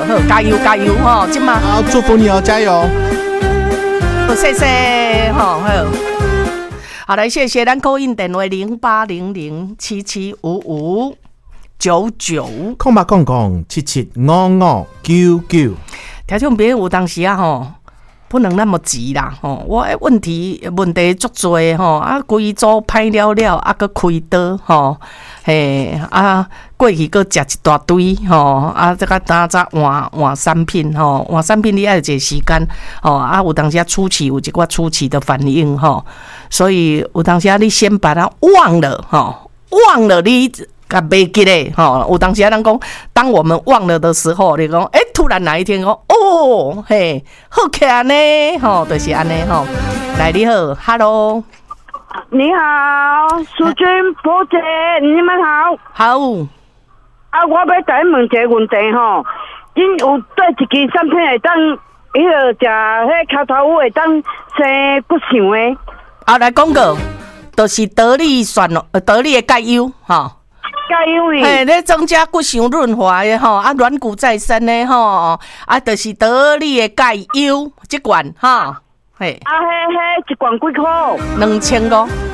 好，加油加油吼！今嘛好，祝福你哦，加油！ 好，谢谢吼，好。好，来谢谢咱call in电话0800775599。 空吧空空775599。 听众朋友有当时啊吼，不能那么急啦吼。我问题足多吼，啊规组歹了了，啊搁开刀吼，嘿啊过去搁食一大堆吼，啊这个当早换产品吼，换产品你要一个时间吼，啊有当时初期有一寡初期的反应吼，所以有当时你先把它忘了吼，忘了你。甲袂记咧，吼！有当时啊，人讲，当我们忘了的时候，你讲，突然哪一天讲，哦，嘿，好起来呢，吼，就是安尼吼。来，你好 ，Hello， 你好，淑君波姐，你们好。 好。 啊，我要再问一个问题吼，恁有对一支产品会当，迄个食迄口头会当生骨想的？ 啊，来讲个，就是得力的钙优，吼。 加油呢！ 嘿，咧增加骨相润滑的吼，啊软骨再生的吼，啊就是得力的钙优这罐哈，嘿。 啊，迄一罐几箍 ？2000个。